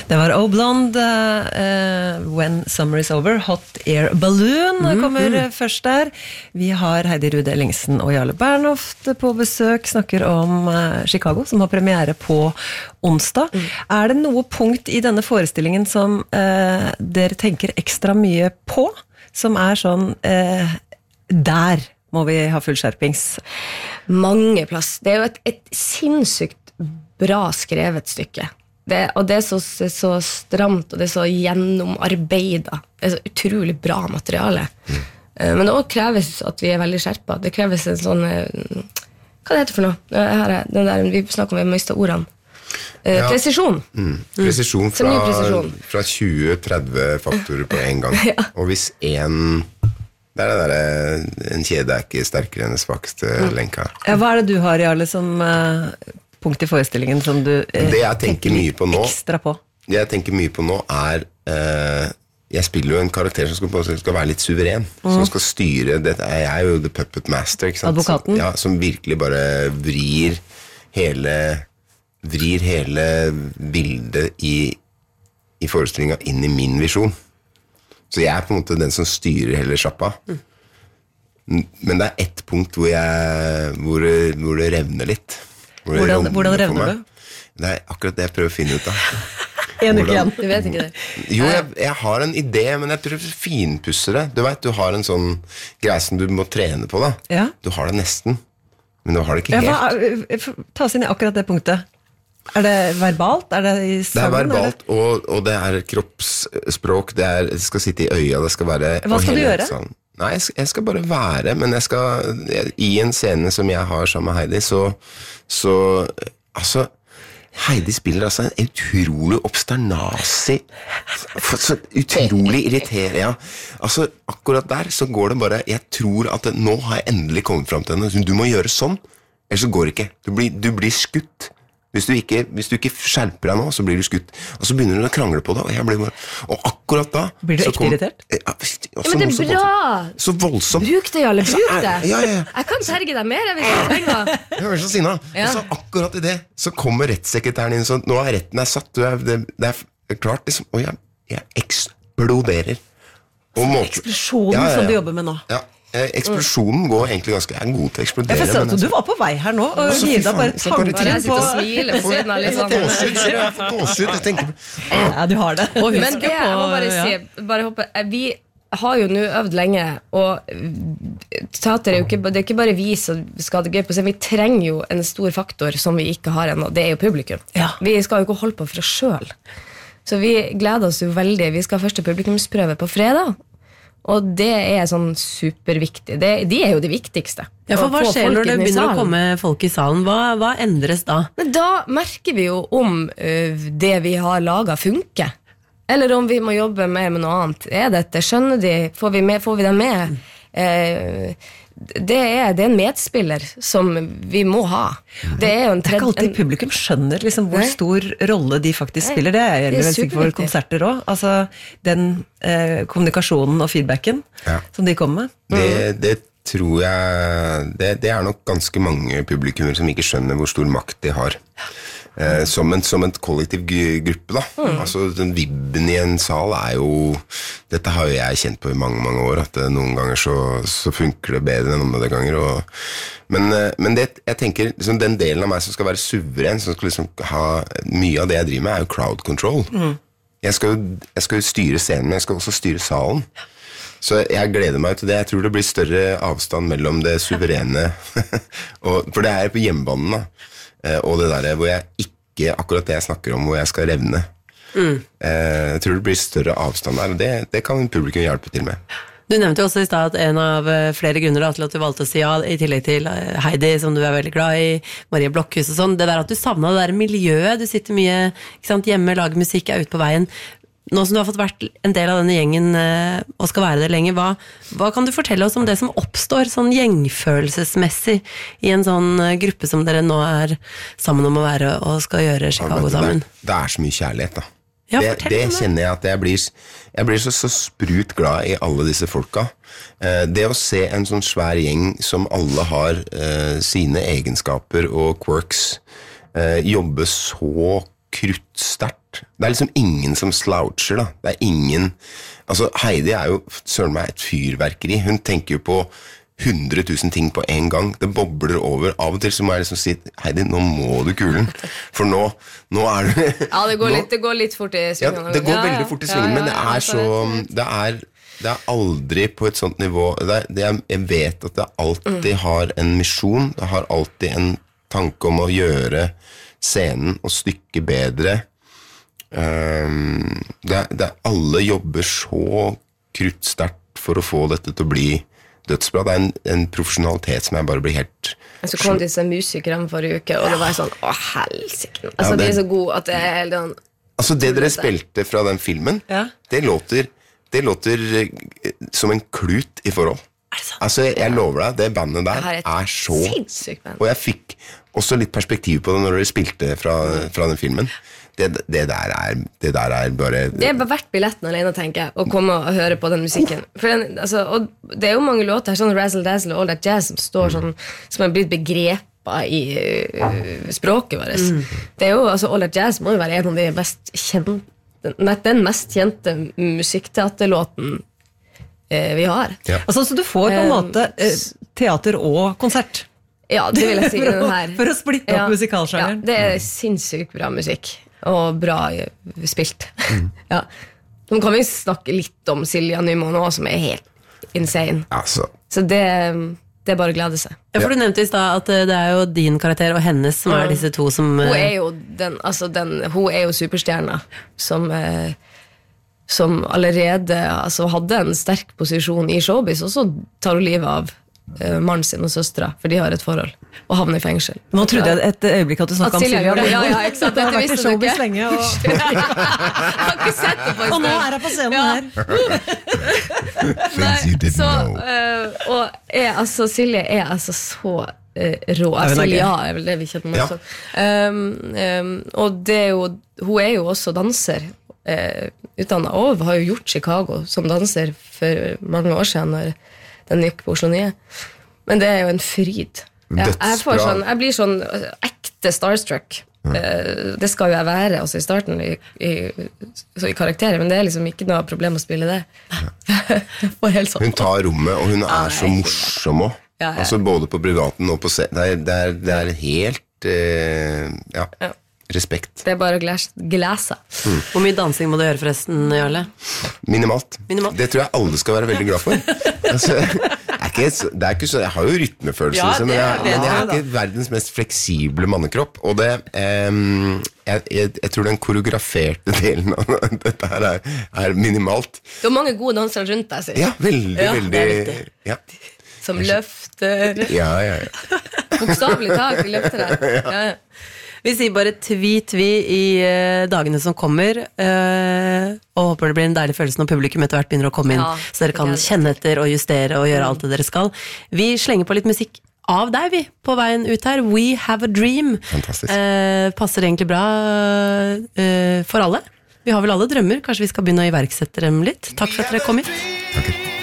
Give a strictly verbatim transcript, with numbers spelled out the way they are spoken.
Det var Oblond, uh, When Summer is Over, Hot Air Balloon mm, kommer mm. først der. Vi har Heidi Rude Ellingsen og Jarle Bernhoft på besøk, snakker om uh, Chicago, som har premiere på onsdag. Mm. Er det noe punkt i denne forestillingen som uh, dere tenker ekstra mye på, som er sånn, uh, der må vi ha full skjerpings? Mange plass. Det er jo et, et sinnssykt bra skrevet stykke. Det, og det er så, så stramt, og det er så gjennomarbeidet. Det er så utrolig bra materiale. Mm. Men det også kreves at vi er veldig skjerpet. Det kreves en sånn, hva det heter for noe? Her er, den der, vi snakker om, vi har mistet ordene. Ja. Presisjon. Mm. Presisjon fra, presisjon fra tjue til tretti faktorer på en gang. Ja. Og hvis en, det er det der, en kjede er ikke sterkere enn det svakeste mm. lenka. Ja, hva er det du har, Jarle, som... Uh, punkt i forestillingen som du eh, det jeg tenker mye på nå, ekstra på? Det jeg tenker mye på nå er eh, jeg spiller jo en karakter som skal, på, skal være litt suveren, mm. som skal styre det, jeg er jo the puppet master, ikke sant? Advokaten? Som, ja, som virkelig bare vrir hele vrir hele bildet i, i forestillingen inn i min visjon. Så jeg er på en måte den som styrer hele sjappa. Mm. Men det er ett punkt hvor, jeg, hvor, det, hvor det revner litt. Hvordan, hvordan revner du? Det er akkurat det jeg prøver å finne ut av. En uke igjen. Du vet ikke det. Jo, jeg, jeg har en idé, men jeg tror finpusser det. Du vet, du har en sånn greie som du må trene på da. Ja. Du har det nesten, men du har det ikke ja, helt. Hva, ta oss inn i akkurat det punktet. Er det verbalt? Er det i sammen? Det er verbalt, og, og det er kroppsspråk, det, er, det skal sitte i øya, det skal være... Hva skal du gjøre? Sånn. Nei, jeg skal, jeg skal bare være, men jeg skal, jeg, i en scene som jeg har sammen med Heidi, så, så, altså, Heidi spiller altså en utrolig obsternasi, så utrolig irriterende, ja. Altså, akkurat der så går det bare, jeg tror at det, nå har jeg endelig kommet frem til henne, du må gjøre sånn, ellers så går det ikke, du blir, du blir skutt. Hvis du, ikke, hvis du ikke skjerper deg nå, så blir du skutt. Og så begynner du å krangle på det, og jeg blir bare... Og akkurat da... Blir du ekte kom, irritert? Ja, ja, men det er så bra! Voldsomt. Så voldsomt. Bruk det, Jarle, bruk det! Ja, ja, ja. Jeg kan terge deg mer, hvis jeg trenger. Jeg er så sinna. Ja. Og så akkurat i det, så kommer rettssekretæren inn, så nå er retten er satt, du er, det, det er klart, liksom, og jeg, jeg eksploderer. Og må, eksplosjonen ja, ja, ja. Som du jobber med nå. Ja. Eksplosjonen går egentlig ganske jeg er god til å eksplodere. Jeg forstår at du var på vei her nå, og Gida bare tanker på... Jeg sitter og smiler på siden av litt sånn. Jeg får gåsehud, jeg tenker på... Ja, du har det. Men det, jeg må bare si, bare hoppe, vi har jo nå øvd lenge, og teater er jo ikke, det er ikke bare vi som skal ha det gøy på scenen, vi trenger jo en stor faktor som vi ikke har ennå, det er jo publikum. Ja. Vi skal jo ikke holde på for oss selv. Så vi gleder oss jo veldig, vi skal ha første publikumsprøve på fredag, og det er sånn superviktig. Det, de er jo det viktigste. Ja, for hva skjer når det begynner å komme folk i salen? Hva, hva endres da? Men da merker vi jo om uh, det vi har laget funker. Eller om vi må jobbe mer med noe annet. Er dette? Skjønner de? Får vi, med, får vi dem med? Uh, det, er, det er en medspiller som vi må ha. Det er jo en tredje... Det er ikke alltid publikum skjønner liksom, hvor stor rolle de faktisk spiller. Det er jo veldig sikkert for konserter også. Altså, den eh, kommunikasjonen og feedbacken ja. Som de kommer med. Det, det tror jeg... Det, det er nok ganske mange publikummer som ikke skjønner hvor stor makt de har. Eh, som, en, som en kollektiv gruppe da. Mm. Altså, den vibben i en sal er jo... Dette har jo jeg kjent på i mange, mange år, at det, noen ganger så, så funker det bedre enn andre ganger. Og, men men det, jeg tenker, liksom, den delen av meg som skal være suveren, som skal liksom ha... Mye av det jeg driver med er jo crowd control. Mm. Jeg, skal jo, jeg skal jo styre scenen, men jeg skal også styre salen. Så jeg gleder meg til det. Jeg tror det blir større avstand mellom det suverene, og, for det er på hjemmebanen da. Og det der hvor jeg ikke, akkurat det jeg snakker om, hvor jeg skal revne. Mm. Jeg tror det blir større avstand der, og det, det kan publikum hjelpe til med. Du nevnte jo også i sted at en av flere grunner da, til at du valgte å si ja, i tillegg til Heidi, som du er veldig glad i, Marie Blokhus og sånn, det der at du savnet det der miljøet, du sitter mye ikke sant, hjemme, lager musikk, er ute på veien. Nå som du har fått vært en del av denne gjengen og skal være det lenge, hva, hva kan du fortelle oss om det som oppstår sånn gjengfølelsesmessig i en sånn gruppe som dere nå er sammen om å være og skal gjøre Chicago sammen? Det, det er så mye kjærlighet da. Ja, det, det kjenner jeg at jeg blir, jeg blir så, så sprut glad i alle disse folka. Det å se en sånn svær gjeng som alle har eh, sine egenskaper og quirks, eh, jobbe så kruttsterkt rart. Det er liksom ingen som sloucher, da. Det er ingen... Altså, Heidi er jo, søren meg, et fyrverkeri. Hun tenker jo på hundre tusen ting på en gang. Det bobler over. Av og til så må jeg liksom si, Heidi, nå må du kulen. For nå, nå er du... Ja, det går, nå, litt, det går litt fort i svingen. Ja, det går ja, veldig fort i svingen, ja, ja, men det er så... Det er, det er aldri på et sånt nivå... Det er, det er, jeg vet at det alltid mm. har en misjon. Det har alltid en tanke om å gjøre scenen og stykke bedre. Um, det, det, alle jobber så kruttsterkt for å få dette til å bli dødsbra. Det er en, en profesjonalitet som jeg bare blir helt... Så kom disse musikerne forrige uke, og det var sånn, å helsike. Altså, ja, det, de er så gode at det er helt sånn... Altså, det dere spilte fra den filmen, ja. det, låter, det låter som en klut i forhold. Altså, jeg lover deg, det bandet der er så... Og jeg fikk også litt perspektiv på det når dere spilte fra, fra den filmen. Det, det, der er, det der er bare... Det er bare verdt billetten alene, tenker jeg, å komme og høre på den musikken. For den, altså, og det er jo mange låter her, sånn Razzle Dazzle og All That Jazz, som står sånn, som er blitt begrepet i uh, språket vårt. Mm. Det er jo, altså, All That Jazz må jo være en av de mest kjente, den mest kjente musikkteaterlåten uh, vi har. Ja. Altså, så du får på en måte uh, teater og konsert. Ja, det vil jeg si. for, å, her. for å splitte opp ja, musikalsjangeren. Ja, det er sinnssykt bra musikk. Og bra spilt. Mm. Ja. Nå kan vi snakke litt om Silja Nymo nå, som er helt insane. Altså. Så det, det er bare å glede seg. Ja, for du nevnte i sted at det er jo din karakter og hennes som er disse to som... Hun er jo, den, altså den, hun er jo superstjerna som, som allerede altså, hadde en sterk posisjon i showbiz, og så tar hun livet av mannen sin og søstre, for de har et forhold og havner i fengsel. Nå trodde jeg et øyeblikk at du snakket om Silja. Ja, ja, ikke sant? Det har vært i showbiz lenge. Og... jeg har ikke sett det på en og nå er jeg på scenen ja. her. Nei, så, uh, og er, altså, Silje er altså så uh, rå. Silja er vel det vi kjenner ja. um, um, og det er jo, hun er jo også danser uh, utdannet, og har jo gjort Chicago som danser for mange år siden når den gikk på Oslo nye. Men det er jo en fryd. Jeg, jeg, får sånn, jeg blir sånn ekte starstruck. Ja. Det skal jo jeg være også i starten i, i, i karakterer, men det er liksom ikke noe problem å spille det. Ja. Sånn. Hun tar rommet, og hun er ah, så morsom også. Ja, ja. Altså både på privaten og på se- det, er, det, er, det er helt eh, ja, ja. Respekt. Det er bare å glese. Mm. Hvor mye dansing må du gjøre forresten, Jarle? Minimalt. Minimalt. Det tror jeg alle skal være veldig glad for. Altså, er ikke, det er ikke så, jeg har jo rytmefølelse, ja, liksom, men, jeg, men jeg er ikke verdens mest fleksible mannekropp. Og det, um, jeg, jeg, jeg tror den koreograferte delen av dette her er, er minimalt. Du har mange gode dansere rundt deg, sier. Ja, veldig, ja, veldig. Ja. Som løfter. Ja, ja, ja. Bokstavelig tak, vi løfter deg. Ja, ja. Vi sier bare tvi-tvi i uh, dagene som kommer, uh, og håper det blir en deilig følelse når publikum etter hvert begynner å komme inn, ja, så dere kan kjenne etter og justere og gjøre mm. alt det dere skal. Vi slenger på litt musikk av deg, vi, på veien ut her. We Have a Dream. Fantastisk. Uh, passer egentlig bra uh, for alle. Vi har vel alle drømmer, kanskje vi skal begynne å iverksette dem litt. Takk for at dere kom hit. Takk.